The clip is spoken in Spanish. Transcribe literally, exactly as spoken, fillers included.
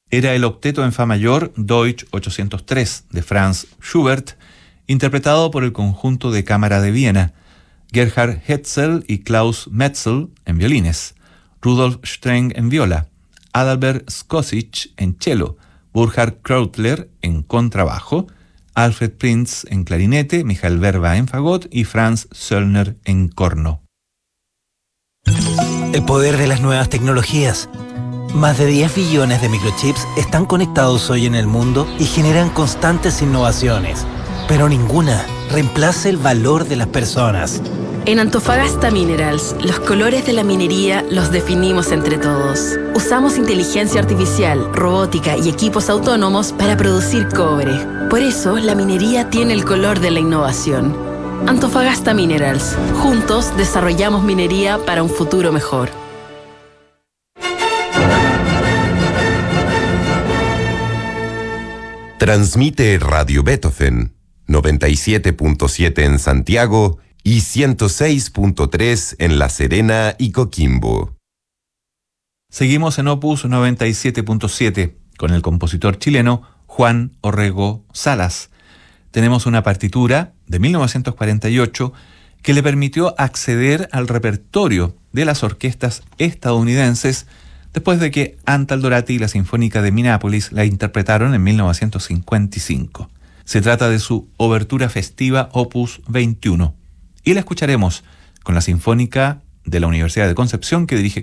era el octeto en fa mayor Deutsch ochocientos tres de Franz Schubert, interpretado por el conjunto de cámara de Viena, Gerhard Hetzel y Klaus Metzel en violines, Rudolf Streng en viola, Adalbert Skosic en cello, Burkhard Krautler en contrabajo, Alfred Prinz en clarinete, Michael Verba en fagot y Franz Söllner en corno. El poder de las nuevas tecnologías. Más de diez billones de microchips están conectados hoy en el mundo y generan constantes innovaciones, pero ninguna reemplaza el valor de las personas. En Antofagasta Minerals, los colores de la minería los definimos entre todos. Usamos inteligencia artificial, robótica y equipos autónomos para producir cobre. Por eso, la minería tiene el color de la innovación. Antofagasta Minerals. Juntos desarrollamos minería para un futuro mejor. Transmite Radio Beethoven, noventa y siete punto siete en Santiago y ciento seis punto tres en La Serena y Coquimbo. Seguimos en Opus noventa y siete punto siete con el compositor chileno Juan Orrego Salas. Tenemos una partitura de mil novecientos cuarenta y ocho que le permitió acceder al repertorio de las orquestas estadounidenses después de que Antal Dorati y la Sinfónica de Minneapolis la interpretaron en mil novecientos cincuenta y cinco. Se trata de su obertura festiva Opus veintiuno y la escucharemos con la Sinfónica de la Universidad de Concepción que dirige